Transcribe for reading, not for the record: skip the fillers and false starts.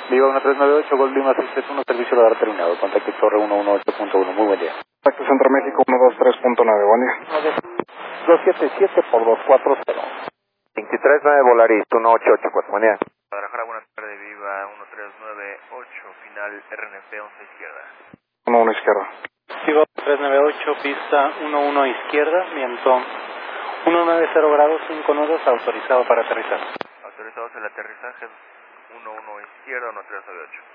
Viva 1398, Gol Lima 631, servicio radar terminado. Contacto Torre 118.1, muy buen día. Contacto Centro México 123.9, buen día. 277 por 240. 239 Volaris 1884, buen día. Guadalajara, buenas tardes, Viva 1398, final RNP 11 izquierda. 11 izquierda. Viva 398, pista 11 izquierda, viento 190 grados, 5 nudos, autorizado para aterrizar. Autorizados el aterrizaje 11 izquierda, 1398.